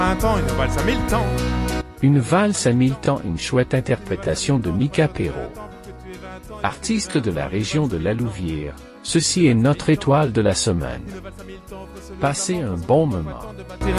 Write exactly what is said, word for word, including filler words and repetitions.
Un temps, une valse à mille temps. Une valse à mille temps, une chouette interprétation de Mika Perrault. Artiste de la région de la Louvière, ceci est notre étoile de la semaine. Passez un bon moment.